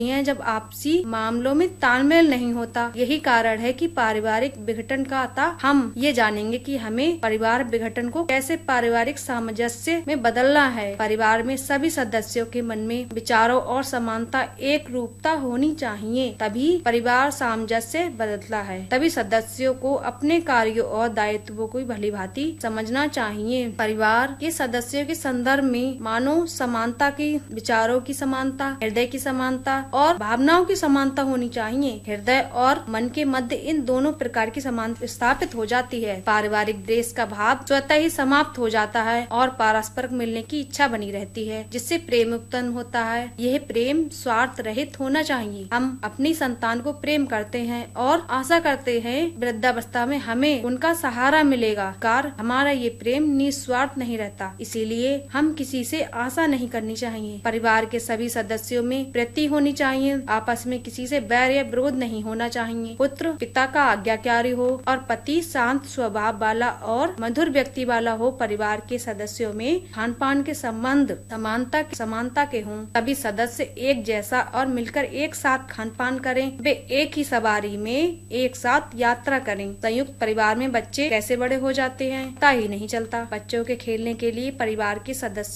हैं जब आपसी मामलों में तालमेल नहीं होता। यही कारण है कि पारिवारिक विघटन का अता हम ये जानेंगे कि हमें परिवार विघटन को कैसे पारिवारिक सामंजस्य में बदलना है। परिवार में सभी सदस्यों के मन में विचारों और समानता एक रूपता होनी चाहिए, तभी परिवार सामंजस्य बदलता है। तभी सदस्यों को अपने कार्यों और दायित्वों को भली भांति समझना चाहिए। परिवार के सदस्यों के संदर्भ में मानो समानता की, विचारों की समानता, हृदय की समानता और भावनाओं की समानता होनी चाहिए। हृदय और मन के मध्य इन दोनों प्रकार की समानता स्थापित हो जाती है। पारिवारिक द्वेष का भाव स्वतः ही समाप्त हो जाता है और पारस्परिक मिलने की इच्छा बनी रहती है, जिससे प्रेम उत्पन्न होता है। यह प्रेम स्वार्थ रहित होना चाहिए। हम अपनी संतान को प्रेम करते हैं और आशा करते हैं वृद्धावस्था में हमें उनका सहारा मिलेगा। हमारा ये प्रेम निस्वार्थ नहीं रहता, इसीलिए हम किसी से आशा नहीं करनी चाहिए। परिवार के सभी सदस्यों में प्रीति होनी चाहिए। आपस में किसी से बैर या विरोध नहीं होना चाहिए। पुत्र पिता का आज्ञाकारी हो और पति शांत स्वभाव वाला और मधुर व्यक्ति वाला हो। परिवार के सदस्यों में खान पान के संबंध समानता के हों। सभी सदस्य एक जैसा और मिलकर एक साथ खान पान करें। वे एक ही सवारी में एक साथ यात्रा करें। संयुक्त परिवार में बच्चे कैसे बड़े हो जाते हैं पता ही नहीं चलता। बच्चों के खेलने के लिए परिवार के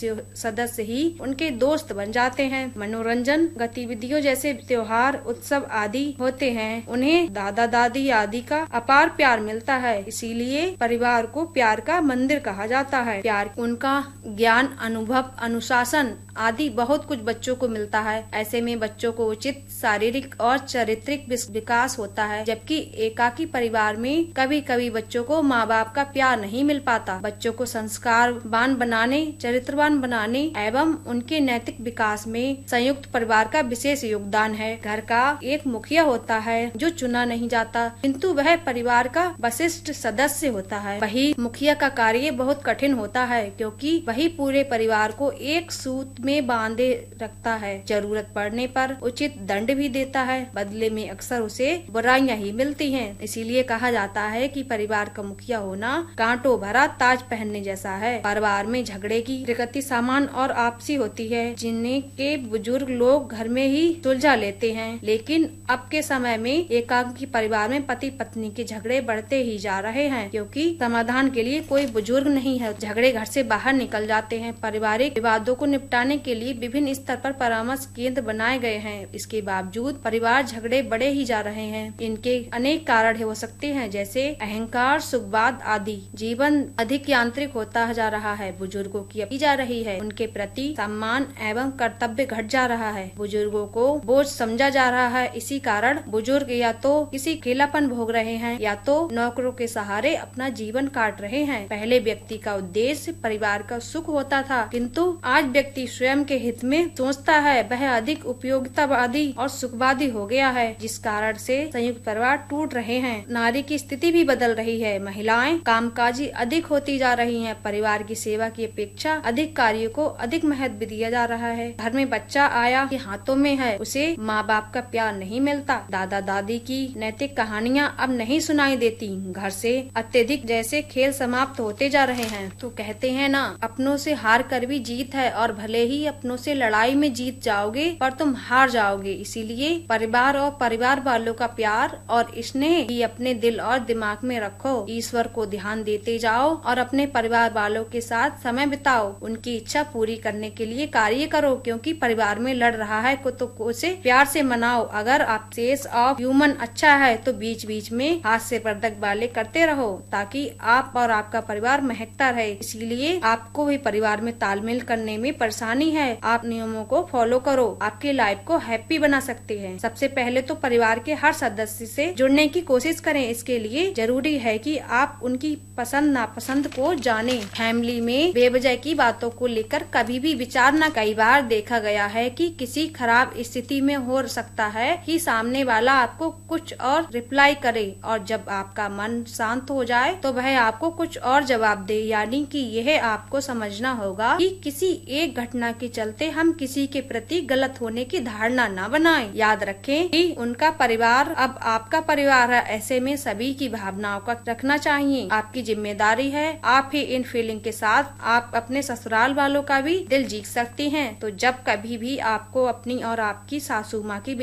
सदस्य ही उनके दोस्त बन जाते हैं। मनोरंजन गतिविधियों जैसे त्योहार, उत्सव आदि होते हैं, उन्हें दादा दादी आदि का अपार प्यार मिलता है। इसीलिए परिवार को प्यार का मंदिर कहा जाता है। प्यार उनका ज्ञान, अनुभव, अनुशासन आदि बहुत कुछ बच्चों को मिलता है। ऐसे में बच्चों को उचित शारीरिक और चारित्रिक विकास होता है, जबकि एकाकी परिवार में कभी कभी बच्चों को माँ बाप का प्यार नहीं मिल पाता। बच्चों को संस्कारवान बनाने, चरित्रवान बनाने एवं उनके नैतिक विकास में संयुक्त परिवार का विशेष योगदान है। घर का एक मुखिया होता है जो चुना नहीं जाता, किंतु वह परिवार का वरिष्ठ सदस्य होता है। वही मुखिया का कार्य बहुत कठिन होता है, क्योंकि वही पूरे परिवार को एक सूत में बांधे रखता है। जरूरत पड़ने पर उचित दंड भी देता है, बदले में अक्सर उसे बुराइयां ही मिलती हैं। इसीलिए कहा जाता है कि परिवार का मुखिया होना कांटों भरा ताज पहनने जैसा है। परिवार में झगड़े की प्रकृति सामान्य और आपसी होती है, जिन्हें के बुजुर्ग लोग घर में ही सुलझा लेते हैं। लेकिन अब के समय में एकाकी परिवार में पति पत्नी के झगड़े बढ़ते ही जा रहे हैं, क्योंकि समाधान के लिए कोई बुजुर्ग नहीं है। झगड़े घर से बाहर निकल जाते हैं। पारिवारिक विवादों को निपटाने के लिए विभिन्न स्तर पर परामर्श केंद्र बनाए गए हैं। इसके बावजूद परिवार झगड़े बढ़े ही जा रहे हैं। इनके अनेक कारण हो सकते हैं, जैसे अहंकार, सुखवाद आदि। जीवन अधिक यांत्रिक होता जा रहा है। बुजुर्गों की जा रही है, उनके प्रति सम्मान एवं कर्तव्य घट जा रहा है। बुजुर्गों को बोझ समझा जा रहा है। इसी कारण बुजुर्ग या तो किसी अकेलापन भोग रहे हैं या तो नौकरों के सहारे अपना जीवन काट रहे हैं। पहले व्यक्ति का उद्देश्य परिवार का सुख होता था, किंतु आज व्यक्ति स्वयं के हित में सोचता है। वह अधिक उपयोगितावादी और सुखवादी हो गया है, जिस कारण से संयुक्त परिवार टूट रहे हैं। नारी की स्थिति भी बदल रही है। महिलाएं कामकाजी अधिक होती जा रही हैं। परिवार की सेवा की अपेक्षा अधिक कार्यों को अधिक महत्व दिया जा रहा है। घर में बच्चा आया के हाथों में है, उसे माँ बाप का प्यार नहीं मिलता। दादा दादी की नैतिक कहानियाँ अब नहीं सुनाई देती। घर से अत्यधिक जैसे खेल समाप्त होते जा रहे हैं। तो कहते हैं ना, अपनों से हार कर भी जीत है, और भले ही अपनों से लड़ाई में जीत जाओगे पर तुम हार जाओगे। इसीलिए परिवार और परिवार वालों का प्यार और स्नेह ही अपने दिल और दिमाग में रखो। ईश्वर को ध्यान देते जाओ और अपने परिवार वालों के साथ समय बिताओ। उनकी इच्छा पूरी करने के लिए कार्य करो, क्योंकि परिवार में लड़ रहा है तो उसे प्यार से मनाओ। अगर आप सेंस ऑफ ह्यूमन अच्छा है तो बीच बीच में हास्य वर्धक वाले करते रहो, ताकि आप और आपका परिवार महकता रहे। इसीलिए आपको भी परिवार में तालमेल करने में परेशानी है, आप नियमों को फॉलो करो, आपके लाइफ को हैप्पी बना सकते हैं। सबसे पहले तो परिवार के हर सदस्य से जुड़ने की कोशिश करें। इसके लिए जरूरी है कि आप उनकी पसंद नापसंद को जानें। फैमिली में बेवजह की बातों को लेकर कभी भी विचार न। कई बार देखा गया है कि किसी खराब स्थिति में हो सकता है कि सामने वाला आपको कुछ और रिप्लाई करे, और जब आपका मन शांत हो जाए तो वह आपको कुछ और जवाब दे। यानी कि यह आपको समझना होगा कि किसी एक घटना के चलते हम किसी के प्रति गलत होने की धारणा न बनाएं। याद रखें कि उनका परिवार अब आपका परिवार है। ऐसे में सभी की भावनाओं का रखना चाहिए। आपकी जिम्मेदारी है। आप ही इन फीलिंग के साथ आप अपने ससुराल वालों का भी दिल जीत सकती हैं। तो जब कभी भी आपको अपनी और आपकी सासू माँ की